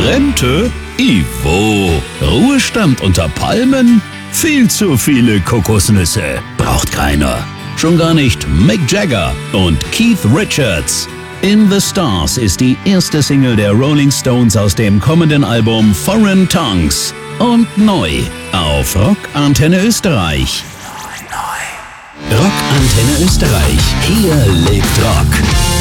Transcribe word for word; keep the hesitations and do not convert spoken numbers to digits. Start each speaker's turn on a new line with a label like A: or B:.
A: Rente? Ivo. Ruhestand unter Palmen? Viel zu viele Kokosnüsse. Braucht keiner. Schon gar nicht Mick Jagger und Keith Richards. In the Stars ist die erste Single der Rolling Stones aus dem kommenden Album Foreign Tongues. Und neu auf Rock Antenne Österreich. Rock Antenne Österreich. Hier lebt Rock.